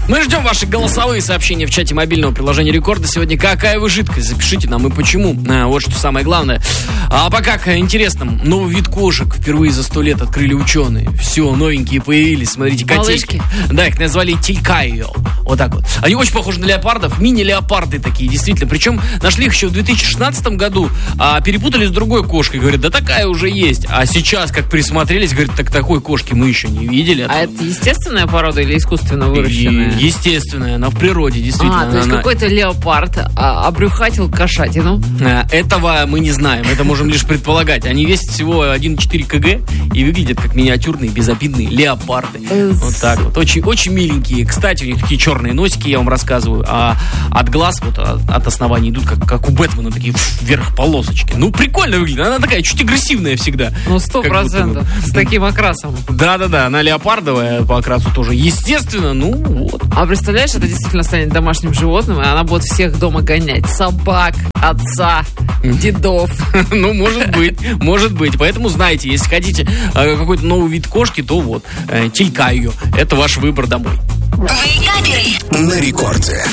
Мы ждем ваши голосовые сообщения в чате мобильного приложения Рекорда. Сегодня какая вы жидкость? Запишите нам и почему. Вот что самое главное. А пока к интересным. Новый вид кошек впервые за 100 лет открыли ученые. Все, новенькие появились. Смотрите, котейки. Да, их назвали Тилькайо. Вот так вот. Они очень похожи на леопардов. Мини-леопарды такие, действительно. Причем нашли их еще в 2016 году. А перепутали с другой кошкой. Говорят, да такая уже есть. А сейчас, как присмотрелись, говорят, так такой кошки мы еще не видели. А это естественная порода или искусственно выращенная? Естественная, она в природе, действительно. То есть какой-то леопард обрюхатил кошатину? Этого мы не знаем, это можем лишь предполагать. Они весят всего 1,4 кг и выглядят как миниатюрные, безобидные леопарды. Вот так вот. Очень, очень миленькие. Кстати, у них такие черные носики, я вам рассказываю. А от глаз, вот от основания идут, как у Бэтмена, такие вверх полосочки. Ну, прикольно выглядит. Она такая чуть агрессивная всегда. Ну, 100%. С таким окрасом. Да-да-да, она леопардовая по окрасу тоже. Естественно, ну вот. А представляешь, это действительно станет домашним животным, и она будет всех дома гонять. Собак, отца, дедов. Ну, может быть. Поэтому знайте, если хотите какой-то новый вид кошки, то вот, Тилькайо. Это ваш выбор домой. На Рекорде.